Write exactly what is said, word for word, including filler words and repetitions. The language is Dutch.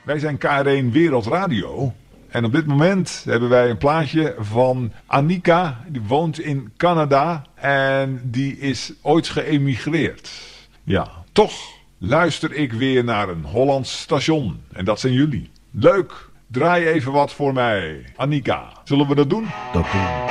Wij zijn K R één Wereldradio. En op dit moment hebben wij een plaatje van Annika. Die woont in Canada. En die is ooit geëmigreerd. Ja, toch luister ik weer naar een Hollands station. En dat zijn jullie. Leuk. Draai even wat voor mij. Annika, zullen we dat doen? Dat doen we.